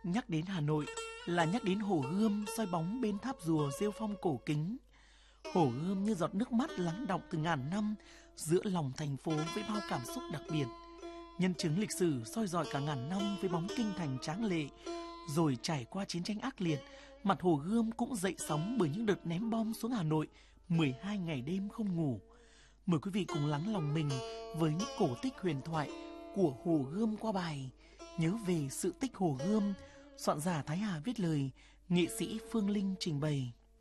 Nhắc đến Hà Nội là nhắc đến Hồ Gươm soi bóng bên tháp rùa rêu phong cổ kính. Hồ Gươm như giọt nước mắt lắng đọng từ ngàn năm giữa lòng thành phố với bao cảm xúc đặc biệt. Nhân chứng lịch sử soi dọi cả ngàn năm với bóng kinh thành tráng lệ, rồi trải qua chiến tranh ác liệt, mặt Hồ Gươm cũng dậy sóng bởi những đợt ném bom xuống Hà Nội 12 ngày đêm không ngủ. Mời quý vị cùng lắng lòng mình với những cổ tích huyền thoại của Hồ Gươm qua bài Nhớ về sự tích Hồ Gươm, soạn giả Thái Hà viết lời, nghệ sĩ Phương Linh trình bày.